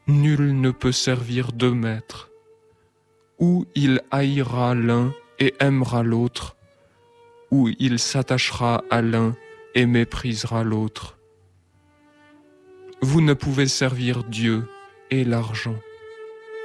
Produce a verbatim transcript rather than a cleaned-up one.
Nul ne peut servir deux maîtres. Ou il haïra l'un et aimera l'autre, ou il s'attachera à l'un et méprisera l'autre. Vous ne pouvez servir Dieu et l'argent.